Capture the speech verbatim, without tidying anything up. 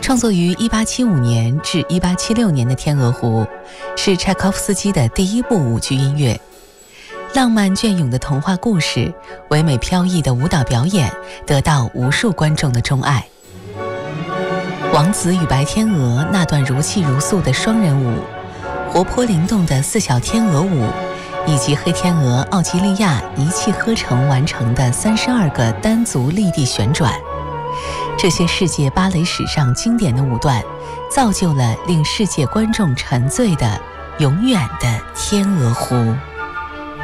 创作于一八七五年至一八七六年的《天鹅湖》是柴可夫斯基的第一部舞剧音乐。浪漫隽永的童话故事，唯美飘逸的舞蹈表演，得到无数观众的钟爱。王子与白天鹅那段如泣如诉的双人舞，活泼灵动的四小天鹅舞，以及黑天鹅奥吉利亚一气呵成完成的三十二个单足立地旋转，这些世界芭蕾史上经典的舞段，造就了令世界观众沉醉的永远的天鹅湖。